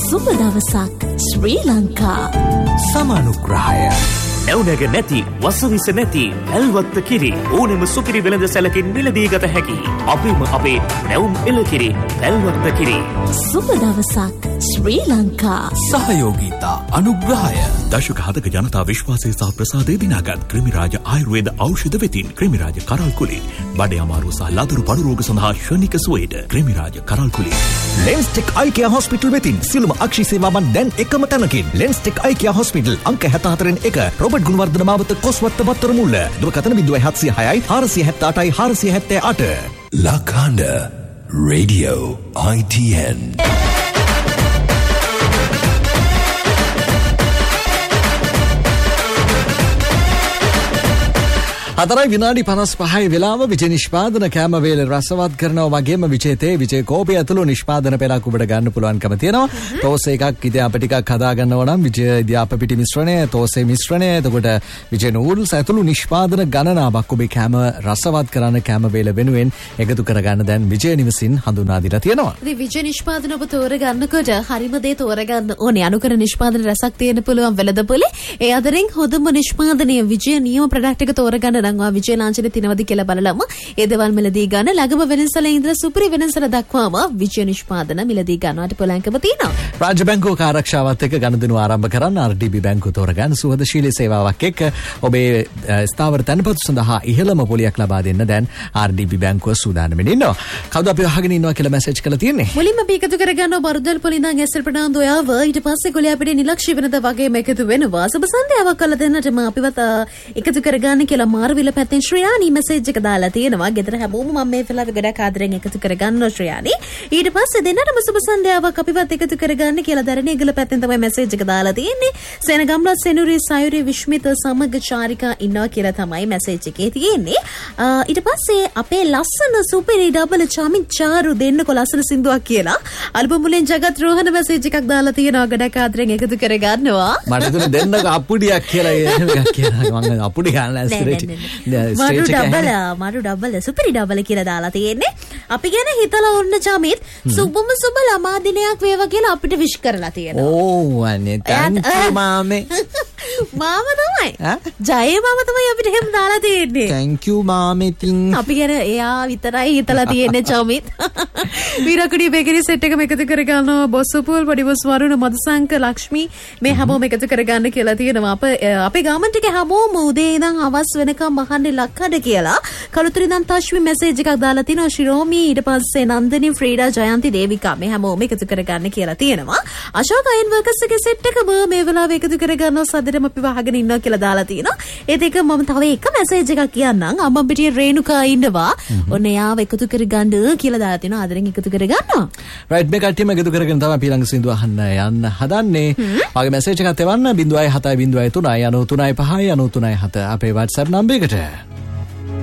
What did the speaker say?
සුබ දවසක් ශ්‍රී ලංකා. සමානුග්‍රහය. නැවුනග නැති වසවිස නැති ඇල්වත්ත කිරි ඕනෙම සුකිරි වෙළඳ සැලකින් මිලදී ගත හැකි. අපේම අපේ නැවුම් එළකිරි ඇල්වත්ත කිරි. සුබ දවසක් ශ්‍රී ලංකා. සහයෝගීතා අනුග්‍රහය. දශක 7ක ජනතා විශ්වාසය සහ ප්‍රසාදය දිනාගත් ක්‍රිමිරාජ ආයුර්වේද ඖෂධ වෙතින් ක්‍රිමිරාජ කරල්කුලි. බඩේ අමාරුව සහ ලදරු පඩු රෝග සඳහා ශනික සුවයට ක්‍රිමිරාජ කරල්කුලි. ලෙන්ස්ටෙක් අයිකියා හොස්පිටල් වෙතින් සියලුම අක්ෂි සේවාවන් දැන් එකම තැනකින්. ලෙන්ස්ටෙක් අයිකියා හොස්පිටල් අංක 74 1 රොබර්ට් ගුණවර්ධන මාවත කොස්වත්ත බත්තර මුල්ල. දුරකථන 0706 478 478. Lakanda Radio ITN. හතරයි විනාඩි 55 වෙලාව විජය නිෂ්පාදන කැම වේල රසවත් කරනවා වගේම විජේතේ විජේ කෝපය ඇතුළු නිෂ්පාදන පෙළක් ඔබට ගන්න පුළුවන්කම තියෙනවා. තෝසේ එකක් ඉතින් ටිකක් හදා ගන්නව නම් විජය ඉදියාප පිටි මිශ්‍රණය, තෝසේ මිශ්‍රණය, එතකොට විජය නූඩල්ස් ඇතුළු නිෂ්පාදන ගණනාවක් ඔබේ කැම රසවත් කරන කැම වේල වෙනුවෙන් එකතු කරගන්න දැන් විජය නිවසින් හඳුනා දීලා තියෙනවා. ඉතින් විජය නිෂ්පාදන ඔබ තෝරගන්නකොට හරිම දේ තෝරගන්න ඕනේ. අනුකර නිෂ්පාදන රසක් තියෙන පුළුවන් වෙලදපොලේ. ඒ අතරින් හොඳම නිෂ්පාදනීය විජය නියම ප්‍රොඩක්ට් එක තෝරගන්න නංවා විජය ලාංඡනය තිනවද කියලා බලලම ඒ දේවල් මිලදී ගන්න ළඟම වෙනසල ඉඳලා සුපිරි වෙනසල දක්වාම විජය නිෂ්පාදන මිලදී ගන්නවට පුළුවන්කම තියෙනවා. රාජ්‍ය බැංකුවක ආරක්ෂාවත් එක්ක ගනුදෙනු ආරම්භ කරන්න RDB බැංකුව තෝරගන්න සුහදශීලී සේවාවක් එක්ක ඔබේ ස්ථාවර තැන්පතු සඳහා ඉහළම පොලියක් ලබා දෙන්න දැන් RDB බැංකුව සූදානම්ෙන් ඉන්නවා. කවුද අපි අහගෙන ඉන්නවා කියලා මැසේජ් කරලා තියෙන්නේ? මුලින්ම අපි එකතු කරගන්නවා බරුදල් පොලේ ඉඳන් ඇස්ල් ප්‍රනාන්දු ඔයාව ඊට පස්සේ ගොලියාපිටිය නිලක්ෂි වෙනද වගේම එකතු වෙනවා. සුබ සන්ධ්‍යාවක් කළ දෙන්නටම අපිවත් එකතු කරගන්න කියලා මාර්විල පැත්තෙන් ශ්‍රියානි මෙසේජ් එක දාලා තියෙනවා. ගෙදර හැමෝම මම මේ වෙලාවේ ගොඩක් ආදරෙන් එකතු කරගන්නවා ශ්‍රියානි. ඊට පස්සේ දෙන්නටම සුබ සන්ධ්‍යාවක් අපිවත් එකතු කරගන්න කියලා දරණේගල පැත්තෙන් තමයි මෙසේජ් එක දාලා තියෙන්නේ. සෙනගම්ලා සෙනුරි සයුරි විශ්මිත සමග චාරිකා ඉන්නවා කියලා තමයි මෙසේජ් එකේ තියෙන්නේ. ඊට පස්සේ අපේ ලස්සන සුපිරි ඩබල් චාමින් චාරු දෙන්නකො ලස්සන සින්දුවක් කියලා ඇල්බම් වලින් ජගත් රෝහණ මෙසේජ් එකක් දාලා තියෙනවා. ගොඩක් ආදරෙන් එකතු කරගන්නවා. මට තුන දෙන්නක අප්පුඩියක් කියලා එකක් කියලා මම අප්පුඩි ගන්න මඩු ඩබල සුපිරි ඩබල කියලා දාලා තියෙන්නේ. අපි ගැන හිතලා ඔන්න චමිත් සුබම සුබ ළමා දිනයක් වේවා කියලා අපිට විශ් කරලා තියෙනවා. ඕ අනේ thank you මාමේ. මාම තමයි. ජය මාම තමයි අපිට එහෙම දාලා තියෙන්නේ. thank you මාමේ තින්. අපි ගැන එයා විතරයි හිතලා තියෙන්නේ චමිත්. විරකුඩි බේකරි සෙට් එකම එකතු කරගන්නවා. බොස්සපුල් පොඩිබොස් වරුණ මදුසංක ලක්ෂ්මි මේ හැමෝම එකතු කරගන්න කියලා තියෙනවා. අපේ ගාමන්ට් එකේ හැමෝම උදේ ඉඳන් හවස් වෙනකම් අහන්නේ ලක්කඩ කියලා. කලුතර ඉඳන් තශ්වි මෙසේජ් එකක් දාලා තිනවා. ශිරෝමි ඊට පස්සේ නන්දනි ෆ්‍රීඩා ජයන්ති දේවිකා මේ හැමෝම එකතු කරගන්න කියලා තියෙනවා. අශෝක අයන් වර්කර්ස් එකේ සෙට් එකම මේ වෙලාවේ එකතු කරගන්නවා. සදරම අපි වහගෙන ඉන්නවා කියලා දාලා තිනවා. ඒත් ඒක මම තව එක මෙසේජ් එකක් කියන්නම්. අම්මපිටියේ රේණුකා ඉන්නවා. ඔන්න එයාව එකතු කරගන්න කියලා දාලා තිනවා. ආදරෙන් එකතු කරගන්නවා. රයිට් මේ කට්ටියම එකතු කරගෙන තමයි අපි ළඟ සින්දුව අහන්න යන්න හදන්නේ. මගේ මෙසේජ් එකක් එවන්න 0703 93 5 93 7 අපේ WhatsApp නම්බර් එකට.